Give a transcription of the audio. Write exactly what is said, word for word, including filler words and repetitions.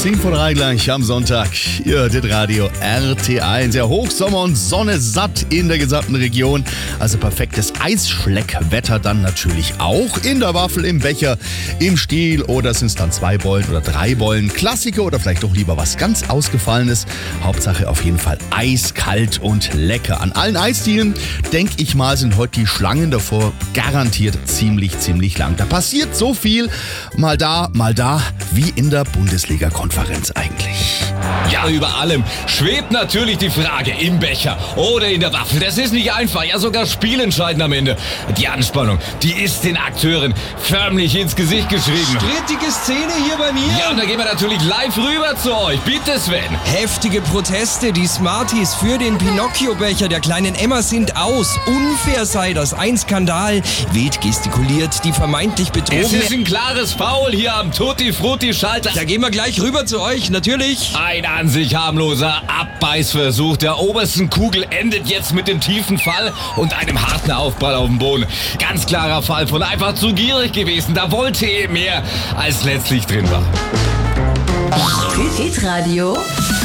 zehn vor drei gleich am Sonntag. Ihr hört das Radio R T eins. Ja, Hochsommer und Sonne satt in der gesamten Region. Also perfektes Eisschleckwetter dann natürlich auch. In der Waffel, im Becher, im Stiel oder sind es dann zwei Bollen oder drei Bollen. Klassiker oder vielleicht doch lieber was ganz Ausgefallenes. Hauptsache auf jeden Fall eiskalt und lecker. An allen Eisdielen, denke ich mal, sind heute die Schlangen davor garantiert ziemlich, ziemlich lang. Da passiert so viel, mal da, mal da, wie in der Bundesliga-Konferenz eigentlich. Ja, über allem schwebt natürlich die Frage, im Becher oder in der Waffel. Das ist nicht einfach, ja sogar spielentscheidend am Ende. Die Anspannung, die ist den Akteuren förmlich ins Gesicht geschrieben. Strittige Szene hier bei mir. Ja, und da gehen wir natürlich live rüber zu euch. Bitte, Sven. Heftige Proteste, die Smarties für den Pinocchio-Becher der kleinen Emma sind aus. Unfair sei das, ein Skandal. Wild gestikuliert die vermeintlich Es Betrogene. ist ein klares Foul hier am Tutti-Frutti-Schalter. Da gehen wir gleich rüber zu euch, natürlich. Ein an sich harmloser Abbeißversuch der obersten Kugel endet jetzt mit dem tiefen Fall und einem harten Aufprall auf dem Boden. Ganz klarer Fall von einfach zu gierig gewesen. Da wollte er mehr, als letztlich drin war. Hitradio